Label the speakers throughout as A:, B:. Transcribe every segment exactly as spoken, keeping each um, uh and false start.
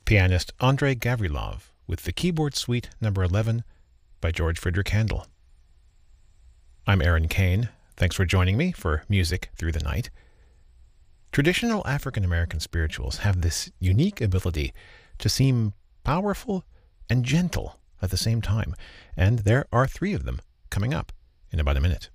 A: pianist Andrei Gavrilov with the Keyboard Suite number eleven by George Frideric Handel. I'm Aaron Kane. Thanks for joining me for Music Through the Night. Traditional African American spirituals have this unique ability to seem powerful and gentle at the same time, and there are three of them coming up in about a minute.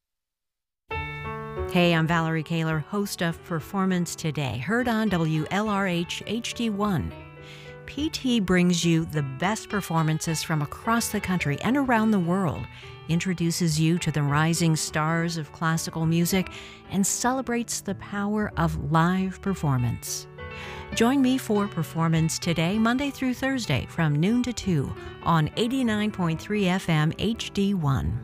B: Hey, I'm Valerie Kaler, host of Performance Today, heard on W L R H H D one. P T brings you the best performances from across the country and around the world, introduces you to the rising stars of classical music, and celebrates the power of live performance. Join me for Performance Today, Monday through Thursday from noon to two on eighty-nine point three F M H D one.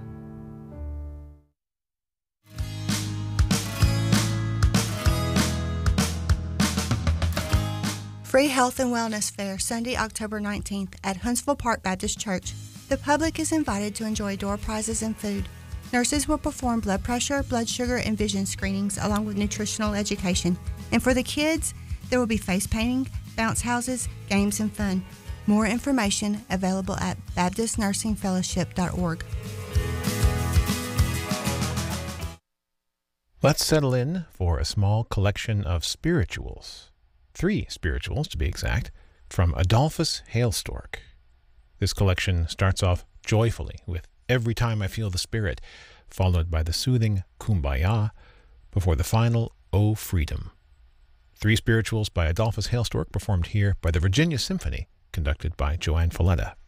C: Free Health and Wellness Fair, Sunday, October nineteenth at Huntsville Park Baptist Church. The public is invited to enjoy door prizes and food. Nurses will perform blood pressure, blood sugar, and vision screenings along with nutritional education. And for the kids, there will be face painting, bounce houses, games, and fun. More information available at baptist nursing fellowship dot org.
A: Let's settle in for a small collection of spirituals. Three spirituals, to be exact, from Adolphus Hailstork. This collection starts off joyfully with Every Time I Feel the Spirit, followed by the soothing Kumbaya, before the final O Freedom. Three spirituals by Adolphus Hailstork performed here by the Virginia Symphony, conducted by Joanne Falletta.